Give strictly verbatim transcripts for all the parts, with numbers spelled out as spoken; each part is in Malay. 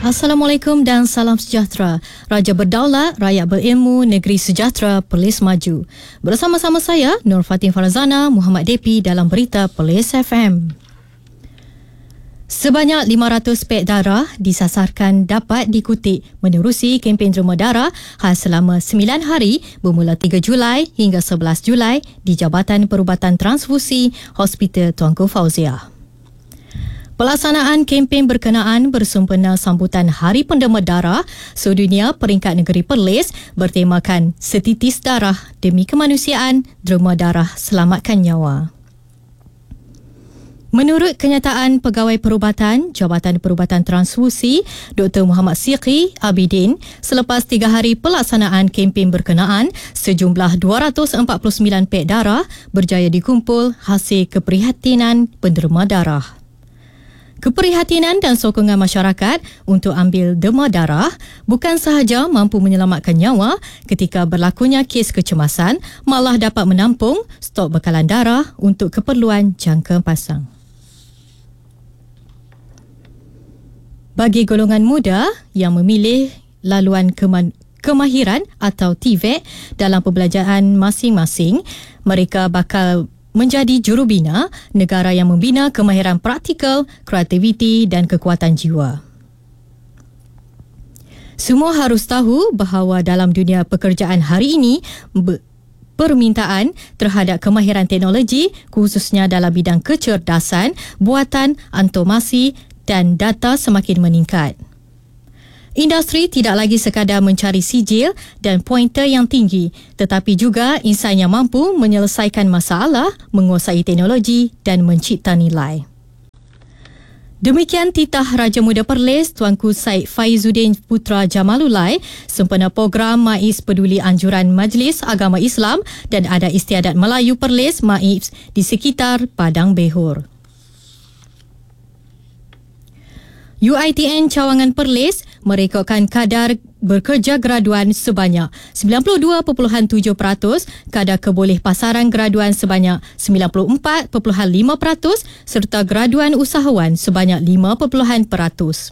Assalamualaikum dan salam sejahtera. Raja berdaulat, rakyat berilmu, negeri sejahtera, Perlis maju. Bersama-sama saya, Nur Fatin Farazana, Muhammad Depi dalam berita Perlis F M. Sebanyak lima ratus pek darah disasarkan dapat dikutip menerusi kempen derma darah khas selama sembilan hari bermula tiga Julai hingga sebelas Julai di Jabatan Perubatan Transfusi Hospital Tuanku Fauziah. Pelaksanaan kempen berkenaan bersempena sambutan Hari Penderma Darah Sedunia peringkat negeri Perlis bertemakan Setitis Darah Demi Kemanusiaan, Derma Darah Selamatkan Nyawa. Menurut kenyataan Pegawai Perubatan Jabatan Perubatan Transfusi Doktor Muhammad Siqi Abidin, selepas tiga hari pelaksanaan kempen berkenaan, sejumlah dua ratus empat puluh sembilan pek darah berjaya dikumpul hasil keprihatinan penderma darah. Keprihatinan dan sokongan masyarakat untuk ambil derma darah bukan sahaja mampu menyelamatkan nyawa ketika berlakunya kes kecemasan, malah dapat menampung stok bekalan darah untuk keperluan jangka pasang. Bagi golongan muda yang memilih laluan keman- kemahiran atau T V E T dalam pembelajaran masing-masing, mereka bakal menjadi jurubina negara yang membina kemahiran praktikal, kreativiti dan kekuatan jiwa. Semua harus tahu bahawa dalam dunia pekerjaan hari ini, be- permintaan terhadap kemahiran teknologi khususnya dalam bidang kecerdasan, buatan, automasi dan data semakin meningkat. Industri tidak lagi sekadar mencari sijil dan pointer yang tinggi, tetapi juga insan yang mampu menyelesaikan masalah, menguasai teknologi dan mencipta nilai. Demikian titah Raja Muda Perlis Tuanku Syed Faizuddin Putra Jamalulai sempena program MAIS Peduli Anjuran Majlis Agama Islam dan Adat Istiadat Melayu Perlis MAIPS di sekitar Padang Behur. U I T N Cawangan Perlis merekodkan kadar bekerja graduan sebanyak sembilan puluh dua perpuluhan tujuh peratus, kadar keboleh pasaran graduan sebanyak sembilan puluh empat perpuluhan lima peratus serta graduan usahawan sebanyak lima perpuluhan peratus.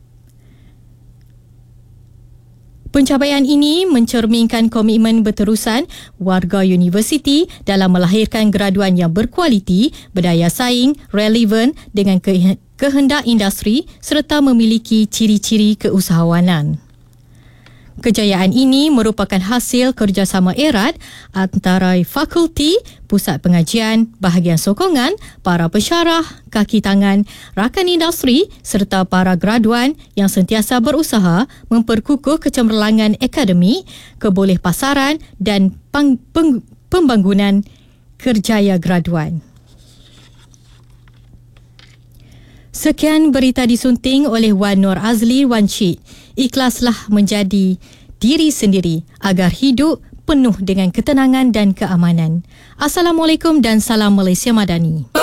Pencapaian ini mencerminkan komitmen berterusan warga universiti dalam melahirkan graduan yang berkualiti, berdaya saing, relevan dengan ke- kehendak industri serta memiliki ciri-ciri keusahawanan. Kejayaan ini merupakan hasil kerjasama erat antara fakulti, pusat pengajian, bahagian sokongan, para pensyarah, kaki tangan, rakan industri serta para graduan yang sentiasa berusaha memperkukuh kecemerlangan akademik, keboleh pasaran dan pang- peng- pembangunan kerjaya graduan. Sekian berita disunting oleh Wan Nur Azli Wan Syed. Ikhlaslah menjadi diri sendiri agar hidup penuh dengan ketenangan dan keamanan. Assalamualaikum dan salam Malaysia Madani.